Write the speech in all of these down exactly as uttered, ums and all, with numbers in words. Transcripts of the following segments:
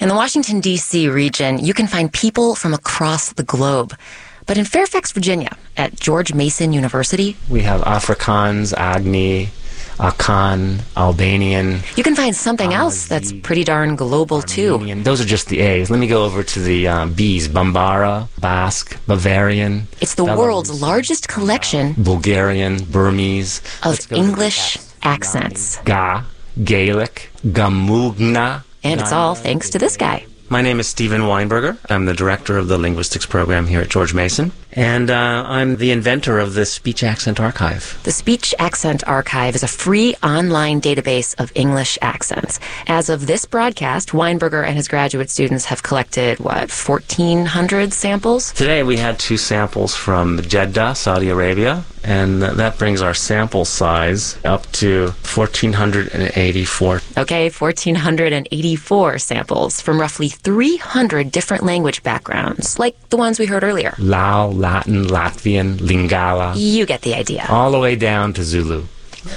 In the Washington, D C region, you can find people from across the globe. But in Fairfax, Virginia, at George Mason University, we have Afrikaans, Agni, Akan, Albanian. You can find something else that's pretty darn global, Armenian. too. Those are just the A's. Let me go over to the uh, B's. Bambara, Basque, Bavarian. It's the Belarus, world's largest collection Bulgarian, Burmese. of English accents. Ga, Gaelic, Gamugna. And it's all thanks to this guy. My name is Steven Weinberger. I'm the director of the linguistics program here at George Mason. And uh, I'm the inventor of the Speech Accent Archive. The Speech Accent Archive is a free online database of English accents. As of this broadcast, Weinberger and his graduate students have collected, what, fourteen hundred samples? Today we had two samples from Jeddah, Saudi Arabia, and that brings our sample size up to one thousand four hundred eighty-four. Okay, one thousand four hundred eighty-four samples from roughly three hundred different language backgrounds, like the ones we heard earlier. Lao, Latin, Latvian, Lingala. You get the idea. All the way down to Zulu.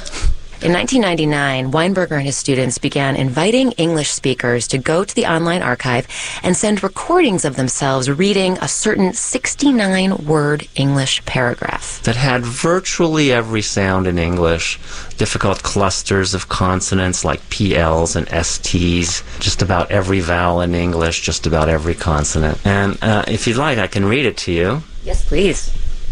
In nineteen ninety-nine, Weinberger and his students began inviting English speakers to go to the online archive and send recordings of themselves reading a certain sixty-nine word English paragraph. That had virtually every sound in English, difficult clusters of consonants like P Ls and S Ts, just about every vowel in English, just about every consonant. And uh, if you'd like, I can read it to you. Yes, please.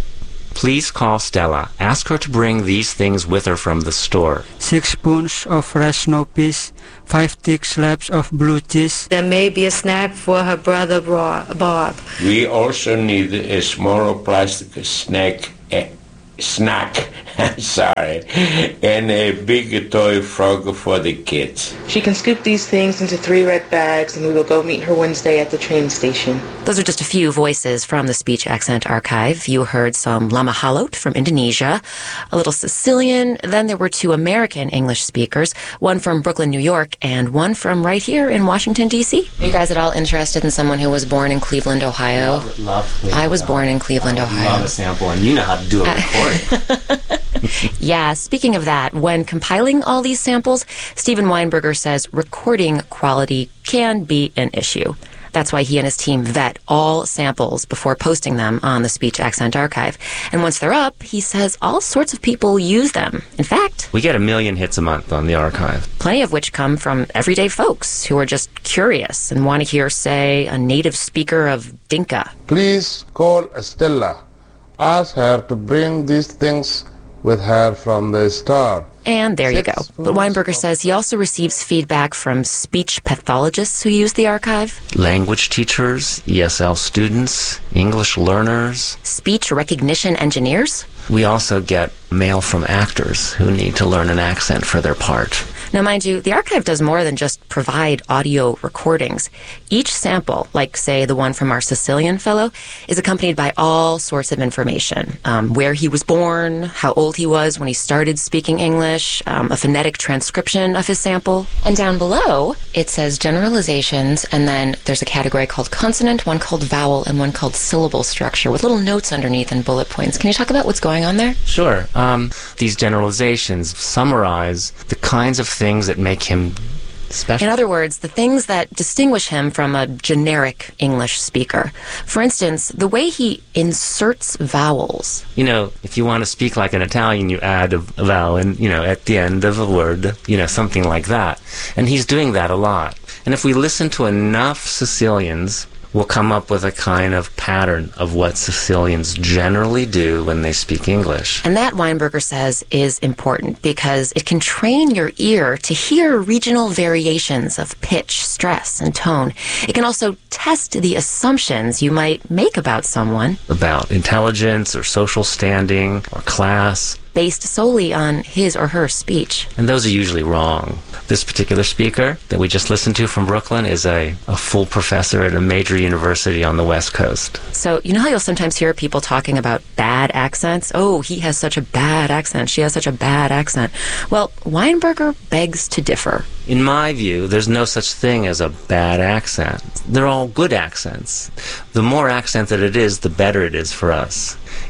Please call Stella. Ask her to bring these things with her from the store. Six spoons of fresh snow peas, five thick slabs of blue cheese. There may be a snack for her brother Bob. We also need a small plastic snack, eh, snack, sorry, and a big toy frog for the kids. She can scoop these things into three red bags, and we will go meet her Wednesday at the train station. Those are just a few voices from the Speech Accent Archive. You heard some Lama Halot from Indonesia, a little Sicilian, then there were two American English speakers, one from Brooklyn, New York, and one from right here in Washington, D C. Are you guys at all interested in someone who was born in Cleveland, Ohio? Love, love Cleveland. I was born in Cleveland, Ohio. Love a sample, and you know how to do a recording. Yeah, speaking of that, when compiling all these samples, Steven Weinberger says recording quality can be an issue. That's why he and his team vet all samples before posting them on the Speech Accent Archive. And once they're up, he says all sorts of people use them. In fact, we get a million hits a month on the archive. Plenty of which come from everyday folks who are just curious and want to hear, say, a native speaker of Dinka. Please call Stella. Ask her to bring these things with her from the store. And there you go. But Weinberger says he also receives feedback from speech pathologists who use the archive, language teachers, E S L students, English learners, speech recognition engineers. We also get mail from actors who need to learn an accent for their part. Now, mind you, the archive does more than just provide audio recordings. Each sample, like, say, the one from our Sicilian fellow, is accompanied by all sorts of information. Um, where he was born, how old he was when he started speaking English, um, a phonetic transcription of his sample. And down below, it says generalizations, and then there's a category called consonant, one called vowel, and one called syllable structure, with little notes underneath and bullet points. Can you talk about what's going on there? Sure. Um, these generalizations summarize the kinds of things that make him special. In other words, the things that distinguish him from a generic English speaker. For instance, the way he inserts vowels. You know, if you want to speak like an Italian, you add a vowel and, you know, at the end of a word, you know, something like that. And he's doing that a lot. And if we listen to enough Sicilians, we'll come up with a kind of pattern of what Sicilians generally do when they speak English. And that, Weinberger says, is important because it can train your ear to hear regional variations of pitch, stress, and tone. It can also test the assumptions you might make about someone. About intelligence or social standing or class. Based solely on his or her speech. And those are usually wrong. This particular speaker that we just listened to from Brooklyn is a, a full professor at a major university on the West Coast. So, you know how you'll sometimes hear people talking about bad accents? Oh, he has such a bad accent. She has such a bad accent. Well, Weinberger begs to differ. In my view, there's no such thing as a bad accent. They're all good accents. The more accent that it is, the better it is for us.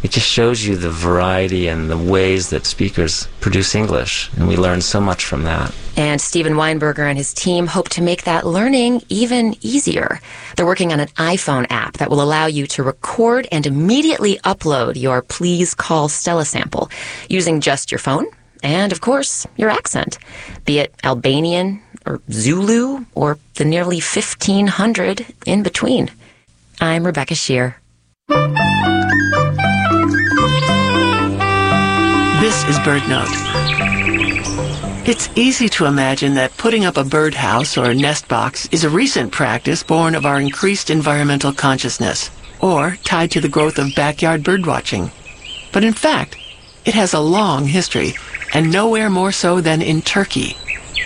it just shows you the variety and the ways that speakers produce English, and we learn so much from that. And Steven Weinberger and his team hope to make that learning even easier. They're working on an iPhone app that will allow you to record and immediately upload your Please Call Stella sample using just your phone and, of course, your accent, be it Albanian or Zulu or the nearly fifteen hundred in between. I'm Rebecca Shear. This is BirdNote. It's easy to imagine that putting up a birdhouse or nest box is a recent practice born of our increased environmental consciousness, or tied to the growth of backyard birdwatching. But in fact, it has a long history, and nowhere more so than in Turkey.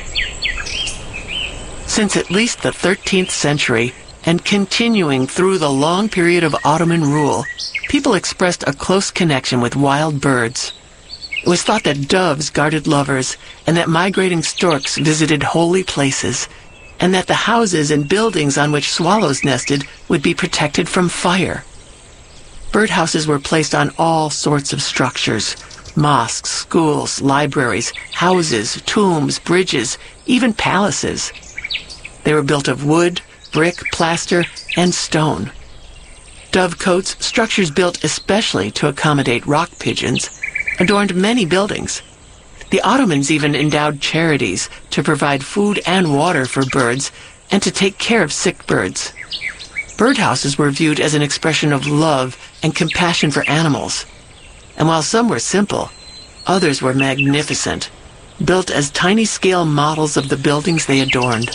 Since at least the thirteenth century, and continuing through the long period of Ottoman rule, people expressed a close connection with wild birds. It was thought that doves guarded lovers, and that migrating storks visited holy places, and that the houses and buildings on which swallows nested would be protected from fire. Birdhouses were placed on all sorts of structures: mosques, schools, libraries, houses, tombs, bridges, even palaces. They were built of wood, brick, plaster, and stone. Dovecotes, structures built especially to accommodate rock pigeons, adorned many buildings. The Ottomans even endowed charities to provide food and water for birds and to take care of sick birds. Birdhouses were viewed as an expression of love and compassion for animals. And while some were simple, others were magnificent, built as tiny-scale models of the buildings they adorned.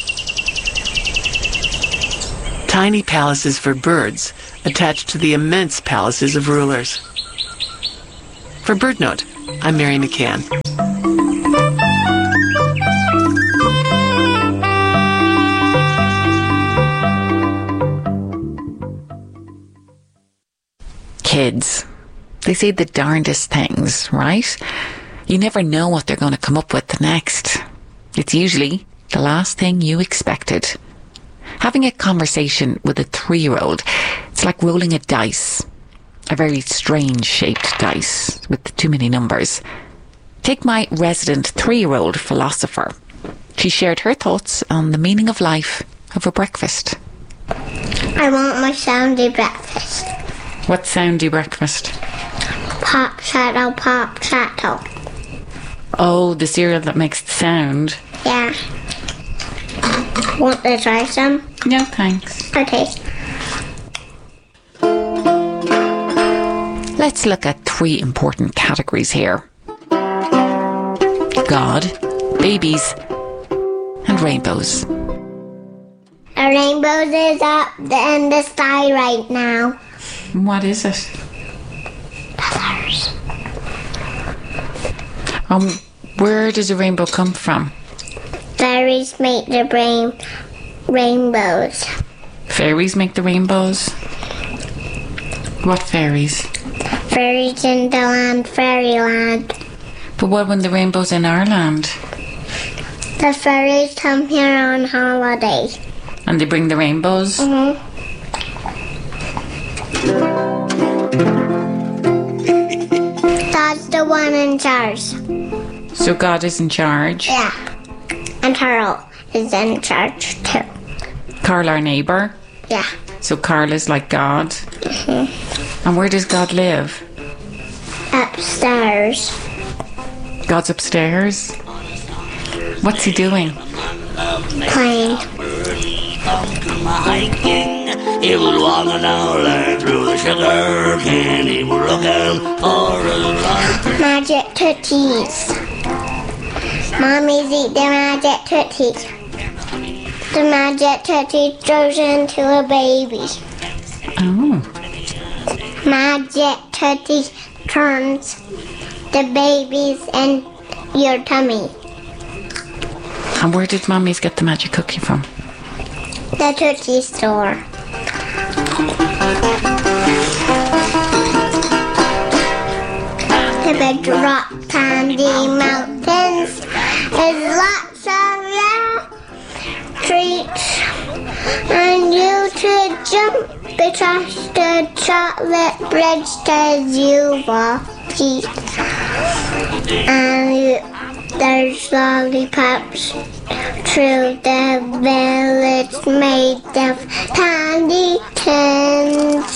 Tiny palaces for birds attached to the immense palaces of rulers. For BirdNote, I'm Mary McCann. Kids, they say the darndest things, right? You never know what they're going to come up with next. It's usually the last thing you expected. Having a conversation with a three-year-old, it's like rolling a dice. A very strange shaped dice with too many numbers. Take my resident three-year-old philosopher. She shared her thoughts on the meaning of life over breakfast. I want my soundy breakfast. What soundy breakfast? Pop, shadow, pop, shadow. Oh, the cereal that makes the sound. Yeah. Want to try some? No, thanks. Okay. Let's look at three important categories here. God, babies, and rainbows. A rainbow is up in the sky right now. What is it? Feathers. Um, where does a rainbow come from? Fairies make the rain rainbows. Fairies make the rainbows? What fairies? Fairies in the land, fairyland. But what when the rainbow's in our land? The fairies come here on holiday. And they bring the rainbows? Mm-hmm. God's the one in charge. So God is in charge? Yeah. And Carl is in charge too. Carl, our neighbour? Yeah. So Carl is like God? Mm-hmm. And where does God live? Upstairs. God's upstairs? What's he doing? Playing. He was walking down there through the sugar cane. He was looking for his life. Magic Tootsies. Mommies eat the magic Tootsies. The magic Tootsie throws into a baby. Oh. Magic Tootsie turns the babies in your tummy. And where did mummies get the magic cookie from? The Tootsie store. The big rock candy mountains is lots of yeah, treats, and you to jump across the chocolate bridge to Yuba Beach. And you, there's lollipops through the village made of candy tins.